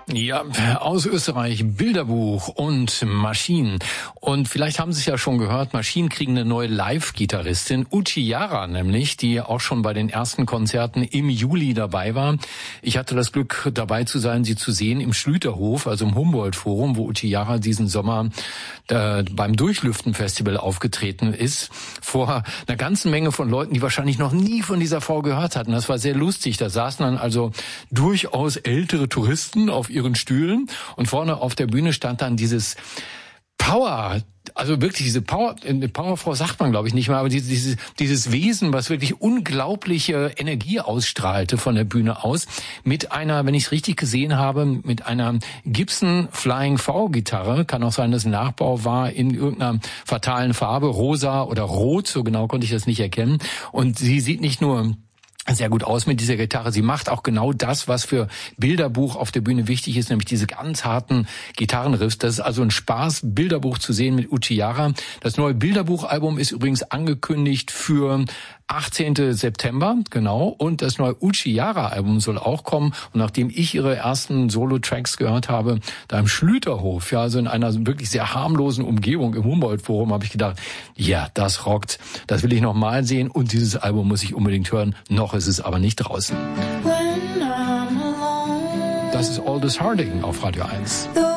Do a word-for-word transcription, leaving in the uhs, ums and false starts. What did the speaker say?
Ja, aus Österreich, Bilderbuch und Maschinen. Und vielleicht haben Sie es ja schon gehört, Maschinen kriegen eine neue Live-Gitarristin, Uchi Jara nämlich, die auch schon bei den ersten Konzerten im Juli dabei war. Ich hatte das Glück, dabei zu sein, sie zu sehen im Schlüterhof, also im Humboldt-Forum, wo Uchi Jara diesen Sommer äh, beim Durchlüften-Festival aufgetreten ist, vor einer ganzen Menge von Leuten, die wahrscheinlich noch nie von dieser Frau gehört hatten. Das war sehr lustig. Da saßen dann also durchaus ältere Touristen auf ihren Stühlen und vorne auf der Bühne stand dann dieses Power, also wirklich diese Power, eine Powerfrau sagt man glaube ich nicht mehr, aber dieses, dieses Wesen, was wirklich unglaubliche Energie ausstrahlte von der Bühne aus, mit einer, wenn ich es richtig gesehen habe, mit einer Gibson Flying V-Gitarre, kann auch sein, dass ein Nachbau war, in irgendeiner fatalen Farbe, rosa oder rot, so genau konnte ich das nicht erkennen. Und sie sieht nicht nur sehr gut aus mit dieser Gitarre. Sie macht auch genau das, was für Bilderbuch auf der Bühne wichtig ist, nämlich diese ganz harten Gitarrenriffs. Das ist also ein Spaß, Bilderbuch zu sehen mit Uchi Jara. Das neue Bilderbuchalbum ist übrigens angekündigt für achtzehnten September, genau. Und das neue Uchi Jara-Album soll auch kommen. Und nachdem ich ihre ersten Solo-Tracks gehört habe, da im Schlüterhof, ja, also in einer wirklich sehr harmlosen Umgebung im Humboldt-Forum, habe ich gedacht, ja, das rockt. Das will ich noch mal sehen. Und dieses Album muss ich unbedingt hören. Noch ist es aber nicht draußen. Das ist Aldous Harding auf Radio eins.